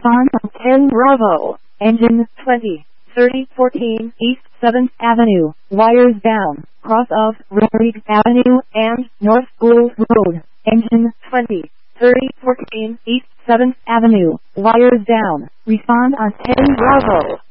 Respond on 10 Bravo. Engine 20. 3014 East 7th Avenue, wires down, cross of Rodriguez Avenue and North Gould Road. Engine 20. 3014 East 7th Avenue, wires down. Respond on 10 Bravo.